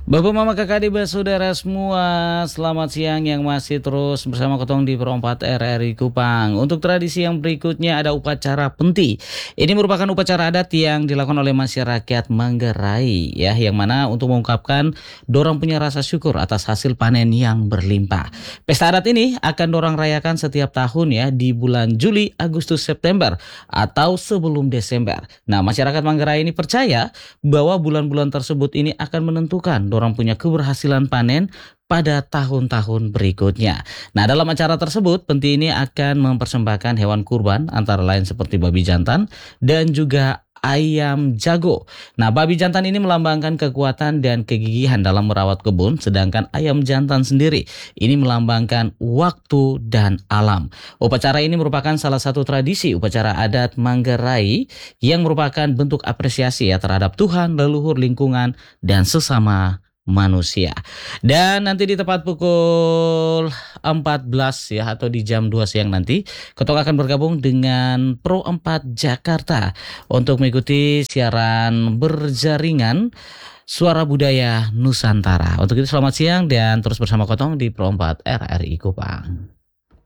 Bapak, Mama, Kakak, Adik, Saudara semua, selamat siang yang masih terus bersama Kotong di Pro 4 RRI Kupang. Untuk tradisi yang berikutnya ada upacara penti. Ini merupakan upacara adat yang dilakukan oleh masyarakat Manggarai ya, yang mana untuk mengungkapkan dorang punya rasa syukur atas hasil panen yang berlimpah. Pesta adat ini akan dorang rayakan setiap tahun ya di bulan Juli, Agustus, September atau sebelum Desember. Nah, masyarakat Manggarai ini percaya bahwa bulan-bulan tersebut ini akan menentukan orang punya keberhasilan panen pada tahun-tahun berikutnya. Nah, dalam acara tersebut, penti ini akan mempersembahkan hewan kurban antara lain seperti babi jantan dan juga ayam jago. Nah, babi jantan ini melambangkan kekuatan dan kegigihan dalam merawat kebun, sedangkan ayam jantan sendiri ini melambangkan waktu dan alam. Upacara ini merupakan salah satu tradisi upacara adat Manggarai yang merupakan bentuk apresiasi ya terhadap Tuhan, leluhur, lingkungan, dan sesama manusia. Dan nanti di tepat pukul 14 ya atau di jam 2 siang nanti Ketok akan bergabung dengan Pro 4 Jakarta untuk mengikuti siaran berjaringan Suara Budaya Nusantara. Untuk itu selamat siang dan terus bersama Kotong di Pro 4 RRI Kupang.